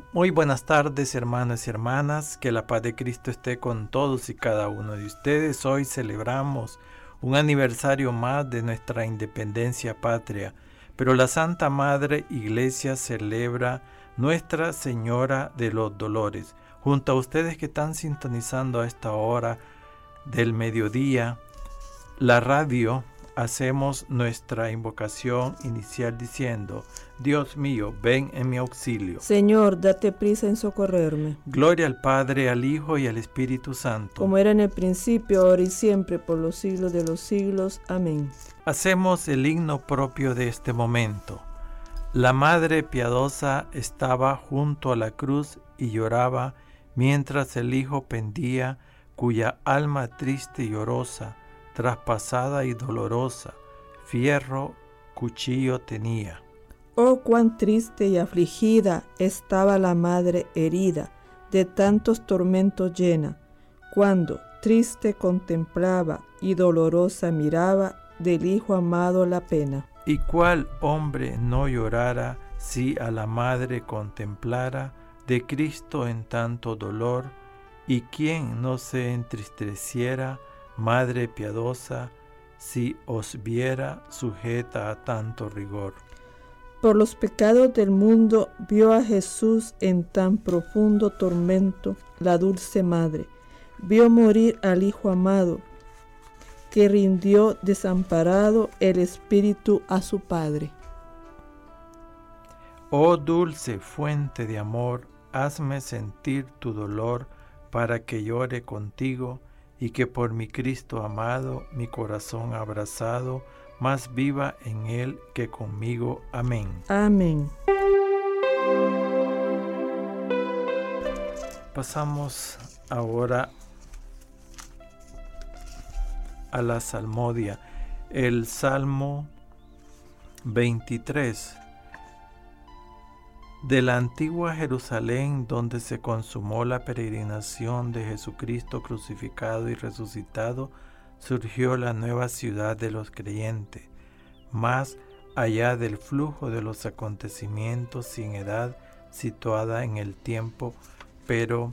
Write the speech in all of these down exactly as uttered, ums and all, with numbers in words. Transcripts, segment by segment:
Muy buenas tardes, hermanos y hermanas, que la paz de Cristo esté con todos y cada uno de ustedes. Hoy celebramos un aniversario más de nuestra independencia patria, pero la Santa Madre Iglesia celebra Nuestra Señora de los Dolores. Junto a ustedes que están sintonizando a esta hora del mediodía, la radio, hacemos nuestra invocación inicial diciendo: Dios mío, ven en mi auxilio. Señor, date prisa en socorrerme. Gloria al Padre, al Hijo y al Espíritu Santo. Como era en el principio, ahora y siempre, por los siglos de los siglos. Amén. Hacemos el himno propio de este momento. La Madre piadosa estaba junto a la cruz y lloraba, mientras el Hijo pendía, cuya alma triste y llorosa, traspasada y dolorosa, fierro, cuchillo tenía. Oh, cuán triste y afligida estaba la madre herida, de tantos tormentos llena, cuando triste contemplaba y dolorosa miraba del Hijo amado la pena. ¿Y cuál hombre no llorara si a la madre contemplara de Cristo en tanto dolor? ¿Y quién no se entristeciera, Madre piadosa, si os viera sujeta a tanto rigor? Por los pecados del mundo vio a Jesús en tan profundo tormento la dulce madre. Vio morir al Hijo amado, que rindió desamparado el espíritu a su Padre. Oh dulce fuente de amor, hazme sentir tu dolor para que llore contigo, y que por mi Cristo amado, mi corazón abrazado, más viva en él que conmigo. Amén. Amén. Pasamos ahora a la salmodia, el Salmo veintitrés. De la antigua Jerusalén, donde se consumó la peregrinación de Jesucristo crucificado y resucitado, surgió la nueva ciudad de los creyentes, más allá del flujo de los acontecimientos sin edad, situada en el tiempo, pero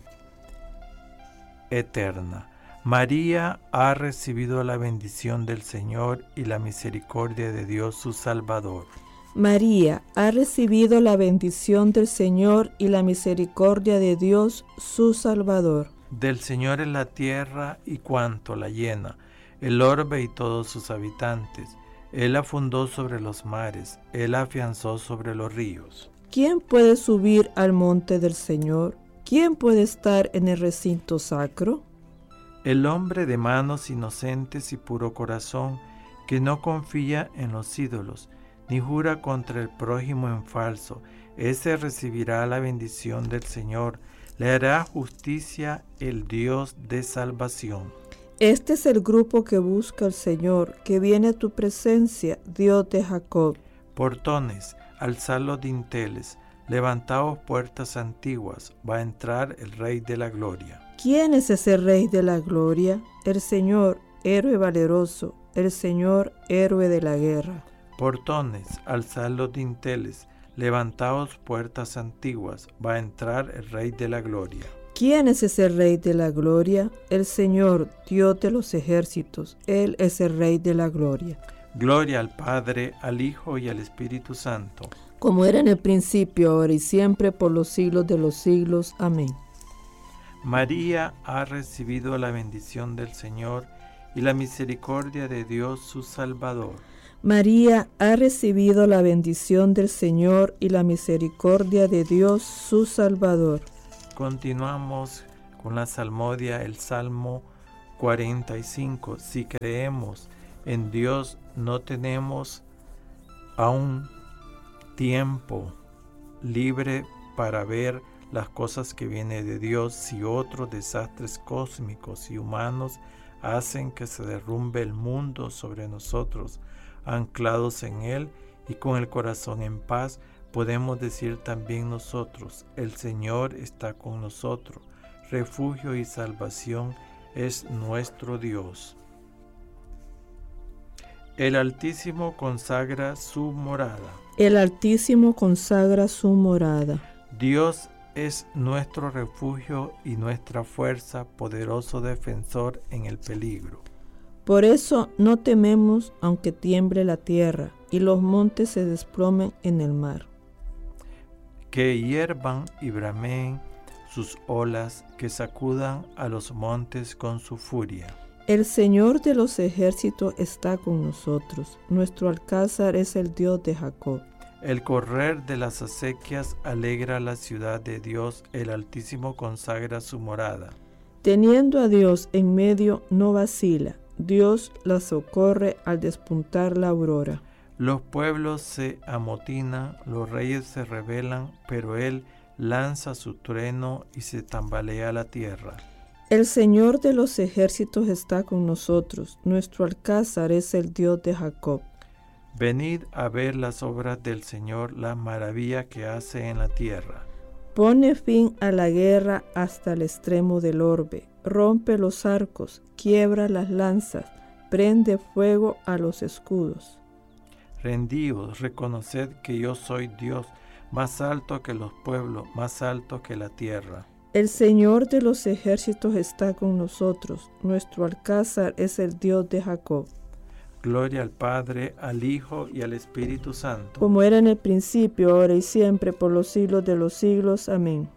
eterna. María ha recibido la bendición del Señor y la misericordia de Dios su Salvador. María ha recibido la bendición del Señor y la misericordia de Dios su Salvador. Del Señor es la tierra y cuanto la llena, el orbe y todos sus habitantes. Él la fundó sobre los mares, Él la afianzó sobre los ríos. ¿Quién puede subir al monte del Señor? ¿Quién puede estar en el recinto sacro? El hombre de manos inocentes y puro corazón, que no confía en los ídolos, ni jura contra el prójimo en falso, ese recibirá la bendición del Señor, le hará justicia el Dios de salvación. Este es el grupo que busca al Señor, que viene a tu presencia, Dios de Jacob. Portones, alzad los dinteles, levantaos puertas antiguas, va a entrar el Rey de la Gloria. ¿Quién es ese Rey de la Gloria? El Señor, héroe valeroso, el Señor, héroe de la guerra. Portones, alzad los dinteles, levantaos puertas antiguas, va a entrar el Rey de la Gloria. ¿Quién es ese Rey de la Gloria? El Señor, Dios de los ejércitos, Él es el Rey de la Gloria. Gloria al Padre, al Hijo y al Espíritu Santo. Como era en el principio, ahora y siempre, por los siglos de los siglos. Amén. María ha recibido la bendición del Señor y la misericordia de Dios su Salvador. María ha recibido la bendición del Señor y la misericordia de Dios su Salvador. Continuamos con la salmodia, el Salmo cuarenta y cinco. Si creemos en Dios, no tenemos aún tiempo libre para ver las cosas que vienen de Dios, si otros desastres cósmicos y humanos hacen que se derrumbe el mundo sobre nosotros. Anclados en Él y con el corazón en paz, podemos decir también nosotros: el Señor está con nosotros, refugio y salvación es nuestro Dios. El Altísimo consagra su morada. El Altísimo consagra su morada. Dios es nuestro refugio y nuestra fuerza, poderoso defensor en el peligro. Por eso no tememos aunque tiemble la tierra y los montes se desplomen en el mar. Que hiervan y brameen sus olas, que sacudan a los montes con su furia. El Señor de los ejércitos está con nosotros. Nuestro alcázar es el Dios de Jacob. El correr de las acequias alegra la ciudad de Dios, el Altísimo consagra su morada. Teniendo a Dios en medio no vacila, Dios la socorre al despuntar la aurora. Los pueblos se amotinan, los reyes se rebelan, pero Él lanza su trueno y se tambalea la tierra. El Señor de los ejércitos está con nosotros. Nuestro alcázar es el Dios de Jacob. Venid a ver las obras del Señor, la maravilla que hace en la tierra. Pone fin a la guerra hasta el extremo del orbe. Rompe los arcos, quiebra las lanzas, prende fuego a los escudos. Rendíos, reconoced que yo soy Dios, más alto que los pueblos, más alto que la tierra. El Señor de los ejércitos está con nosotros. Nuestro alcázar es el Dios de Jacob. Gloria al Padre, al Hijo y al Espíritu Santo. Como era en el principio, ahora y siempre, por los siglos de los siglos. Amén.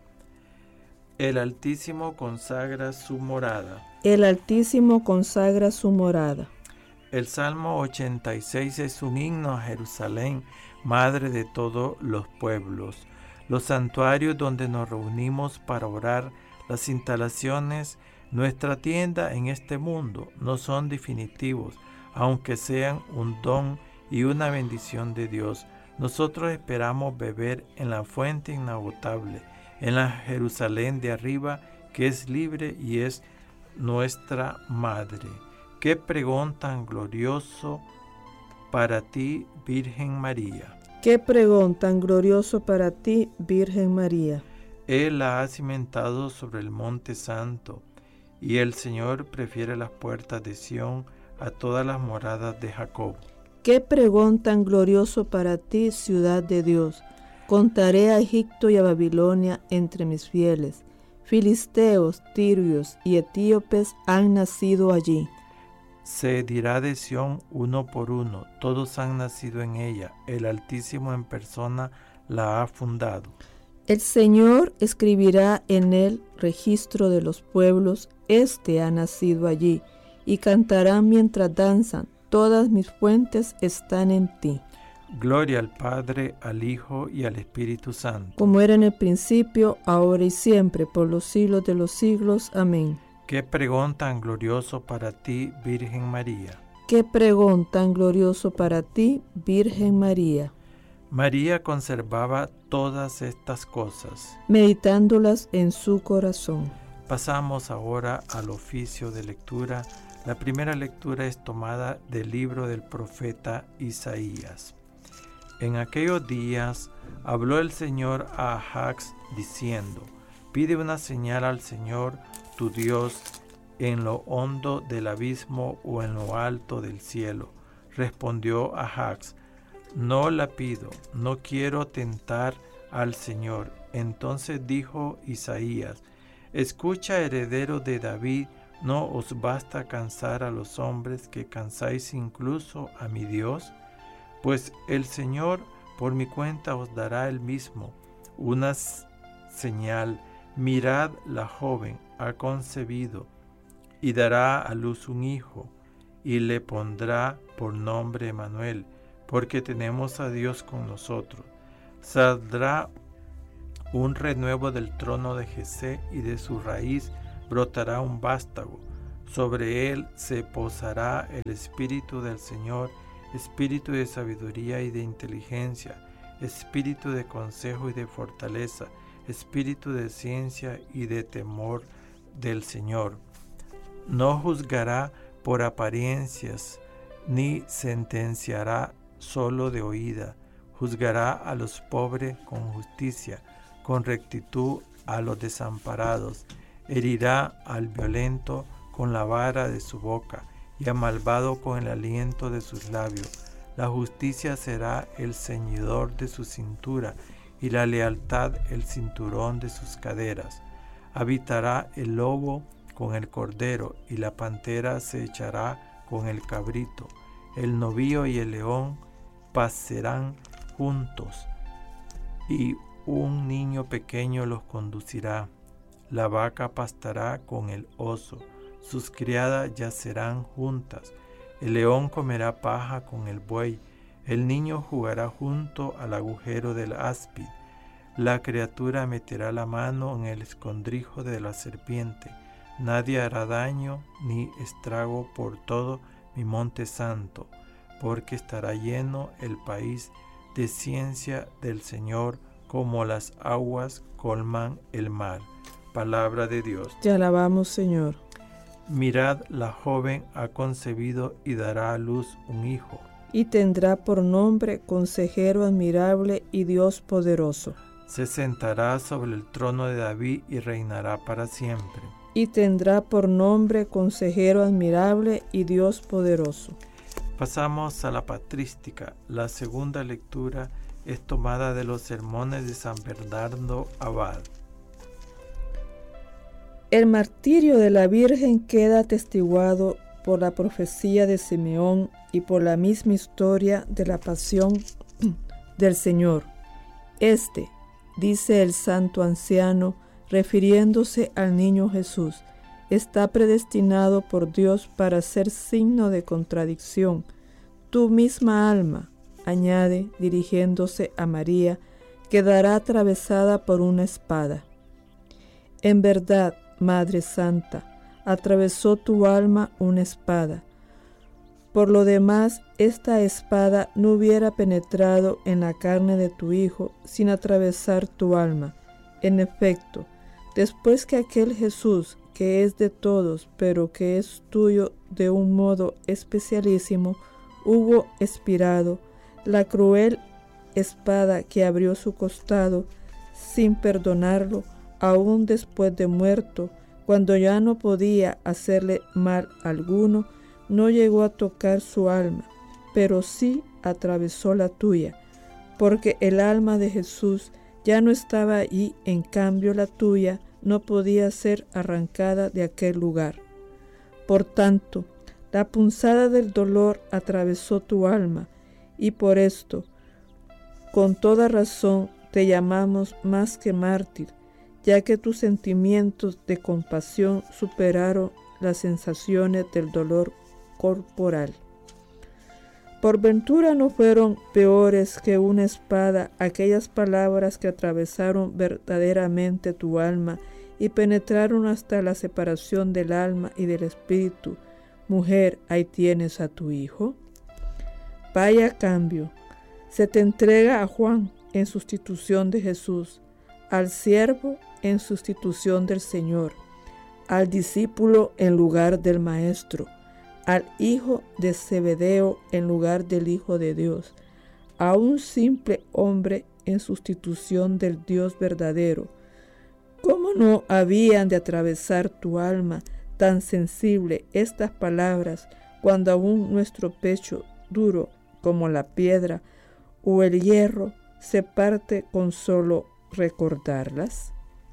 El Altísimo consagra su morada. El Altísimo consagra su morada. El Salmo ochenta y seis es un himno a Jerusalén, madre de todos los pueblos. Los santuarios donde nos reunimos para orar, las instalaciones, nuestra tienda en este mundo, no son definitivos, aunque sean un don y una bendición de Dios. Nosotros esperamos beber en la fuente inagotable, en la Jerusalén de arriba, que es libre y es nuestra madre. Qué pregón tan glorioso para ti, Virgen María. Qué pregón tan glorioso para ti, Virgen María. Él la ha cimentado sobre el monte santo, y el Señor prefiere las puertas de Sión a todas las moradas de Jacob. Qué pregón tan glorioso para ti, ciudad de Dios. Contaré a Egipto y a Babilonia entre mis fieles. Filisteos, tirios y etíopes han nacido allí. Se dirá de Sión uno por uno, todos han nacido en ella, el Altísimo en persona la ha fundado. El Señor escribirá en el registro de los pueblos, este ha nacido allí, y cantarán mientras danzan, todas mis fuentes están en ti. Gloria al Padre, al Hijo y al Espíritu Santo. Como era en el principio, ahora y siempre, por los siglos de los siglos. Amén. Qué pregón tan glorioso para ti, Virgen María. Qué pregón tan glorioso para ti, Virgen María. María conservaba todas estas cosas, meditándolas en su corazón. Pasamos ahora al oficio de lectura. La primera lectura es tomada del libro del profeta Isaías. En aquellos días habló el Señor a Ahax diciendo: pide una señal al Señor tu Dios en lo hondo del abismo o en lo alto del cielo. Respondió Ahax: no la pido, no quiero tentar al Señor. Entonces dijo Isaías: escucha, heredero de David, ¿no os basta cansar a los hombres que cansáis incluso a mi Dios? Pues el Señor por mi cuenta os dará el mismo, una señal. Mirad, la joven ha concebido y dará a luz un hijo, y le pondrá por nombre Emmanuel, porque tenemos a Dios con nosotros. Saldrá un renuevo del trono de Jesé, y de su raíz brotará un vástago. Sobre él se posará el Espíritu del Señor, Espíritu de sabiduría y de inteligencia, Espíritu de consejo y de fortaleza, Espíritu de ciencia y de temor del Señor. No juzgará por apariencias, ni sentenciará solo de oída. Juzgará a los pobres con justicia, con rectitud a los desamparados. Herirá al violento con la vara de su boca, y al malvado con el aliento de sus labios. La justicia será el ceñidor de su cintura, y la lealtad el cinturón de sus caderas. Habitará el lobo con el cordero, y la pantera se echará con el cabrito. El novillo y el león pasarán juntos, y un niño pequeño los conducirá. La vaca pastará con el oso, sus criadas yacerán juntas. El león comerá paja con el buey, el niño jugará junto al agujero del áspid. La criatura meterá la mano en el escondrijo de la serpiente. Nadie hará daño ni estrago por todo mi monte santo, porque estará lleno el país de ciencia del Señor, como las aguas colman el mar. Palabra de Dios. Te alabamos, Señor. Mirad, la joven ha concebido y dará a luz un hijo. Y tendrá por nombre Consejero Admirable y Dios Poderoso. Se sentará sobre el trono de David y reinará para siempre. Y tendrá por nombre Consejero Admirable y Dios Poderoso. Pasamos a la patrística. La segunda lectura es tomada de los sermones de San Bernardo Abad. El martirio de la Virgen queda atestiguado por la profecía de Simeón y por la misma historia de la pasión del Señor. Este, dice el santo anciano, refiriéndose al niño Jesús, está predestinado por Dios para ser signo de contradicción. Tu misma alma, añade, dirigiéndose a María, quedará atravesada por una espada. En verdad, Madre Santa, atravesó tu alma una espada. Por lo demás, esta espada no hubiera penetrado en la carne de tu Hijo sin atravesar tu alma. En efecto, después que aquel Jesús, que es de todos, pero que es tuyo de un modo especialísimo, hubo expirado, la cruel espada que abrió su costado, sin perdonarlo, aún después de muerto, cuando ya no podía hacerle mal alguno, no llegó a tocar su alma, pero sí atravesó la tuya, porque el alma de Jesús ya no estaba allí, en cambio la tuya no podía ser arrancada de aquel lugar. Por tanto, la punzada del dolor atravesó tu alma, y por esto, con toda razón, te llamamos más que mártir, ya que tus sentimientos de compasión superaron las sensaciones del dolor corporal. Por ventura no fueron peores que una espada aquellas palabras que atravesaron verdaderamente tu alma y penetraron hasta la separación del alma y del espíritu. Mujer, ahí tienes a tu hijo. Vaya cambio. Se te entrega a Juan en sustitución de Jesús, al siervo en sustitución del Señor, al discípulo en lugar del Maestro, al hijo de Zebedeo en lugar del Hijo de Dios, a un simple hombre en sustitución del Dios verdadero. ¿Cómo no habían de atravesar tu alma tan sensible estas palabras cuando aún nuestro pecho, duro como la piedra o el hierro, se parte con solo recordarlas?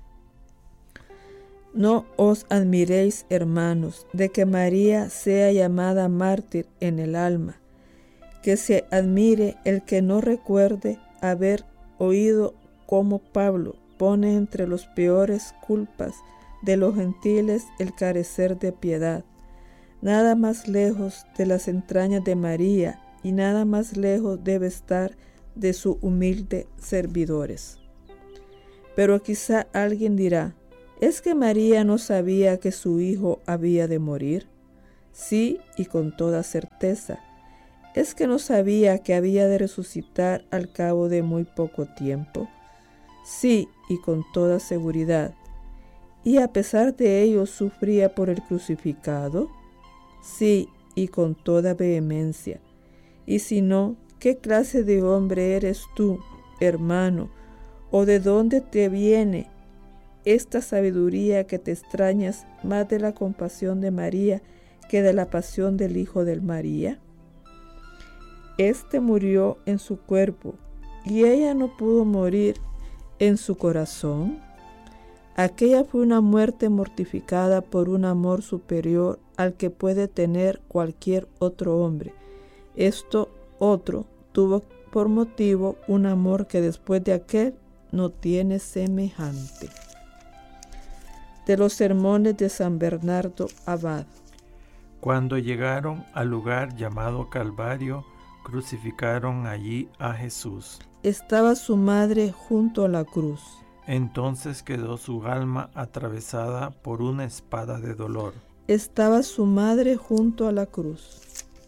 No os admiréis, hermanos, de que María sea llamada mártir en el alma, que se admire el que no recuerde haber oído cómo Pablo pone entre los peores culpas de los gentiles el carecer de piedad. Nada más lejos de las entrañas de María y nada más lejos debe estar de sus humildes servidores. Pero quizá alguien dirá, ¿es que María no sabía que su hijo había de morir? Sí, y con toda certeza. ¿Es que no sabía que había de resucitar al cabo de muy poco tiempo? Sí, y con toda seguridad. ¿Y a pesar de ello sufría por el crucificado? Sí, y con toda vehemencia. Y si no, ¿qué clase de hombre eres tú, hermano? ¿O de dónde te viene esta sabiduría que te extrañas más de la compasión de María que de la pasión del Hijo de María? Este murió en su cuerpo, y ella no pudo morir en su corazón? Aquella fue una muerte mortificada por un amor superior al que puede tener cualquier otro hombre. Esto otro tuvo por motivo un amor que después de aquel no tiene semejante. De los sermones de San Bernardo Abad. Cuando llegaron al lugar llamado Calvario, crucificaron allí a Jesús. Estaba su madre junto a la cruz. Entonces quedó su alma atravesada por una espada de dolor. Estaba su madre junto a la cruz.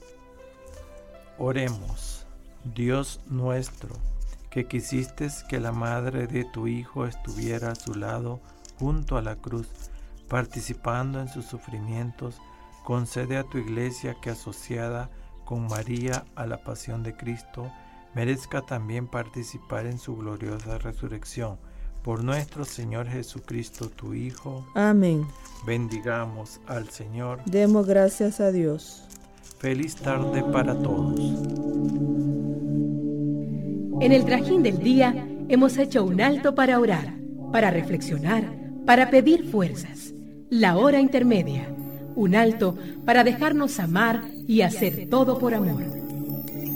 Oremos. Dios nuestro, que quisiste que la madre de tu Hijo estuviera a su lado junto a la cruz, participando en sus sufrimientos, concede a tu Iglesia que, asociada con María a la pasión de Cristo, merezca también participar en su gloriosa resurrección. Por nuestro Señor Jesucristo, tu Hijo. Amén. Bendigamos al Señor. Demos gracias a Dios. Feliz tarde para todos. En el trajín del día hemos hecho un alto para orar, para reflexionar, para pedir fuerzas. La hora intermedia. Un alto para dejarnos amar y hacer todo por amor.